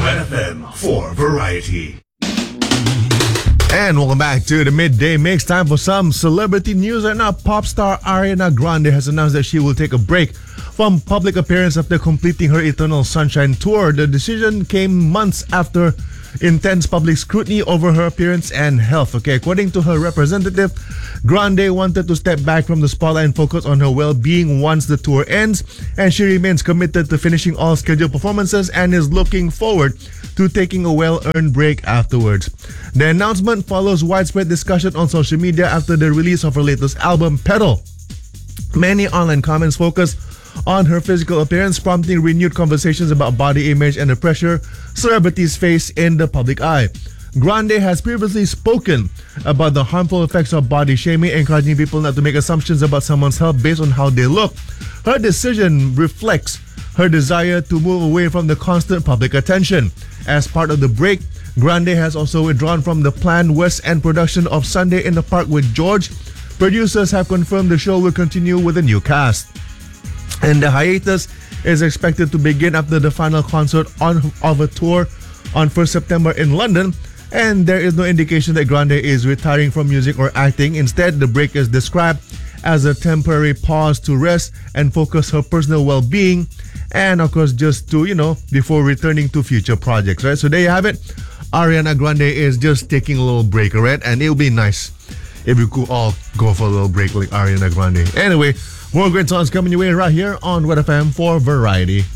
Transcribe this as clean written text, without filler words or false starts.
Red FM for Variety. And welcome back to the Midday Mix. Time for some celebrity news. Right now, pop star Ariana Grande has announced that she will take a break from public appearance after completing her Eternal Sunshine tour. The decision came months after intense public scrutiny over her appearance and health. According to her representative, Grande wanted to step back from the spotlight and focus on her well-being once the tour ends, and she remains committed to finishing all scheduled performances and is looking forward to taking a well-earned break afterwards. The announcement follows widespread discussion on social media after the release of her latest album, Pedal. Many online comments focus on her physical appearance, prompting renewed conversations about body image and the pressure celebrities face in the public eye. Grande has previously spoken about the harmful effects of body shaming, encouraging people not to make assumptions about someone's health based on how they look. Her decision reflects her desire to move away from the constant public attention. As part of the break, Grande has also withdrawn from the planned West End production of Sunday in the Park with George. Producers have confirmed the show will continue with a new cast. And the hiatus is expected to begin after the final concert of a tour on 1st September in London. And there is no indication that Grande is retiring from music or acting. Instead, the break is described as a temporary pause to rest and focus her personal well-being. And of course, just to, before returning to future projects, right? So there you have it. Ariana Grande is just taking a little break, right? And it'll be nice if we could all go for a little break like Ariana Grande. Anyway, more great songs coming your way right here on Red FM for Variety.